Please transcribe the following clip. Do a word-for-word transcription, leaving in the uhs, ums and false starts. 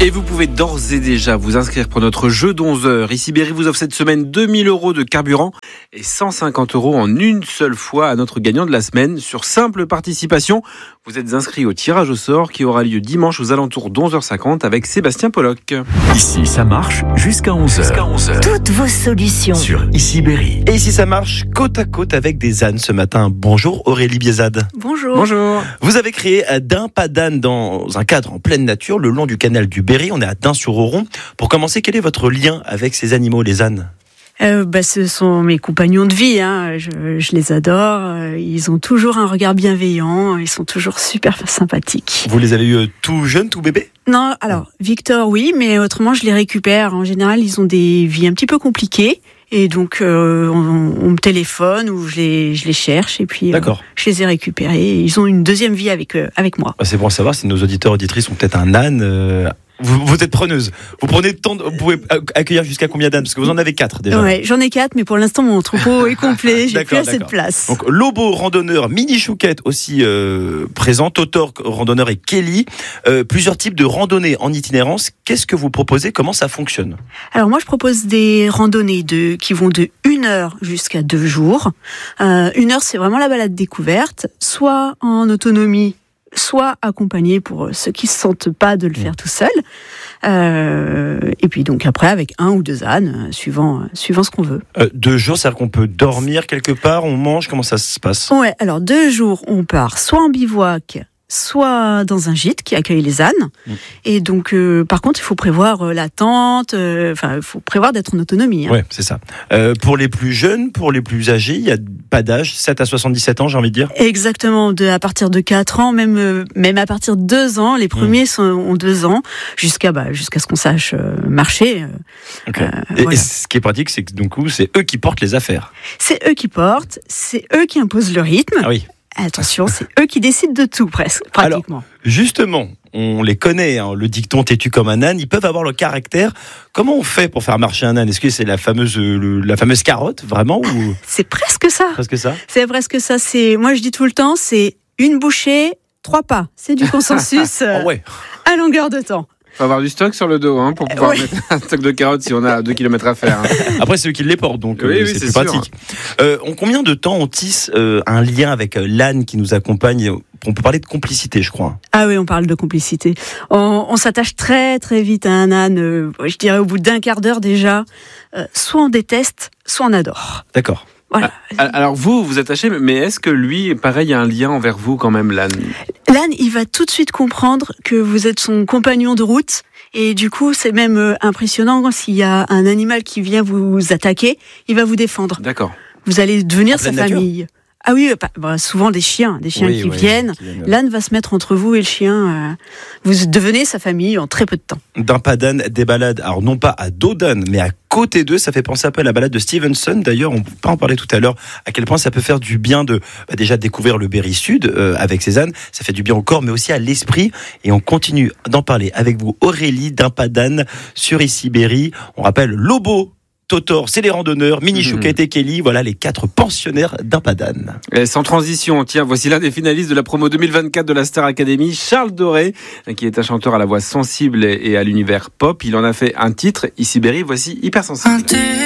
Et vous pouvez d'ores et déjà vous inscrire pour notre jeu d'onze heures. Ici Berry vous offre cette semaine deux mille euros de carburant et cent cinquante euros en une seule fois à notre gagnant de la semaine. Sur simple participation, vous êtes inscrit au tirage au sort qui aura lieu dimanche aux alentours d'onze heures cinquante avec Sébastien Pollock. Ici, ça marche jusqu'à onze heures. Jusqu'à onze heures. Toutes vos solutions. Sur Ici Berry. Et ici ça marche côte à côte avec des ânes ce matin. Bonjour Aurélie Biezade. Bonjour. Bonjour. Vous avez créé d'un pas d'âne dans un cadre en pleine nature, le long du canal du Berry. On est à Dun-sur-Oron. Pour commencer, quel est votre lien avec ces animaux, les ânes ? Euh, bah, ce sont mes compagnons de vie, hein. je, je les adore, ils ont toujours un regard bienveillant, ils sont toujours super sympathiques. Vous les avez eu tout jeunes, tout bébés ? Non, alors Victor oui, mais autrement je les récupère. En général ils ont des vies un petit peu compliquées et donc euh, on, on me téléphone ou je les, je les cherche et puis euh, je les ai récupérés et ils ont une deuxième vie avec, euh, avec moi. C'est bon à savoir si nos auditeurs auditrices ont peut-être un âne. Euh... Vous, vous êtes preneuse. Vous prenez temps de, vous pouvez accueillir jusqu'à combien d'ânes ? Parce que vous en avez quatre déjà. Ouais, j'en ai quatre, mais pour l'instant mon troupeau est complet. J'ai plus assez de place. Donc Lobo randonneur, Mini Chouquette aussi euh, présent, Totor randonneur et Kelly. Euh, plusieurs types de randonnées en itinérance. Qu'est-ce que vous proposez ? Comment ça fonctionne ? Alors moi je propose des randonnées de qui vont de une heure jusqu'à deux jours. Euh, une heure c'est vraiment la balade découverte, soit en autonomie, soit accompagné pour ceux qui ne se sentent pas de le faire tout seul. Euh, et puis donc après avec un ou deux ânes, suivant, suivant ce qu'on veut. Euh, deux jours, c'est-à-dire qu'on peut dormir quelque part, on mange, comment ça se passe ? Ouais, alors deux jours, on part soit en bivouac, soit dans un gîte qui accueille les ânes. Mmh. Et donc, euh, par contre, il faut prévoir euh, la tente, enfin, euh, il faut prévoir d'être en autonomie. Hein. Oui, c'est ça. Euh, pour les plus jeunes, pour les plus âgés, il n'y a pas d'âge, sept à soixante-dix-sept ans, j'ai envie de dire. Exactement, de, à partir de quatre ans, même, euh, même à partir de deux ans, les premiers mmh. sont, ont deux ans, jusqu'à, bah, jusqu'à ce qu'on sache euh, marcher. Euh, okay. euh, et, voilà. Et ce qui est pratique, c'est que du coup, c'est eux qui portent les affaires. C'est eux qui portent, c'est eux qui imposent le rythme. Ah oui. Attention, c'est eux qui décident de tout, presque, pratiquement. Alors, justement, on les connaît, hein, le dicton « têtu comme un âne », ils peuvent avoir le caractère. Comment on fait pour faire marcher un âne ? Est-ce que c'est la fameuse, le, la fameuse carotte, vraiment ou... C'est presque ça. Presque ça. C'est presque ça. C'est, moi, je dis tout le temps, c'est une bouchée, trois pas. C'est du consensus euh, oh ouais. à longueur de temps. Il faut avoir du stock sur le dos hein, pour pouvoir oui. mettre un stock de carottes si on a deux kilomètres à faire. Hein. Après, c'est eux qui les portent, donc oui, euh, oui, c'est, c'est plus sûr. pratique. Euh, en combien de temps on tisse euh, un lien avec euh, l'âne qui nous accompagne ? On peut parler de complicité, je crois. Ah oui, on parle de complicité. On, on s'attache très très vite à un âne, euh, je dirais au bout d'un quart d'heure déjà. Euh, soit on déteste, soit on adore. D'accord. Voilà. Alors vous, vous attachez, mais est-ce que lui, pareil, il y a un lien envers vous quand même, l'âne ? L'âne, il va tout de suite comprendre que vous êtes son compagnon de route. Et du coup, c'est même impressionnant s'il y a un animal qui vient vous attaquer, il va vous défendre. D'accord. Vous allez devenir sa nature. famille. Ah oui, bah, souvent des chiens, des chiens oui, qui, oui, viennent. qui viennent. L'âne va se mettre entre vous et le chien. Euh, vous devenez sa famille en très peu de temps. D'un pas d'âne, des balades, alors non pas à dos d'âne, mais à côté d'eux, ça fait penser un peu à la balade de Stevenson. D'ailleurs, on peut pas en parler tout à l'heure, à quel point ça peut faire du bien de bah, déjà découvrir le Berry Sud euh, avec ses ânes. Ça fait du bien au corps, mais aussi à l'esprit. Et on continue d'en parler avec vous, Aurélie, d'un pas d'âne, sur Ici Berry. On rappelle Lobo, Totor, c'est les randonneurs, Mini Chouquette et Kelly, voilà les quatre pensionnaires d'un pas d'âne. Et sans transition, tiens, voici l'un des finalistes de la promo deux mille vingt-quatre de la Star Academy, Charles Doré, qui est un chanteur à la voix sensible et à l'univers pop. Il en a fait un titre, Ici Berry, voici Hypersensible.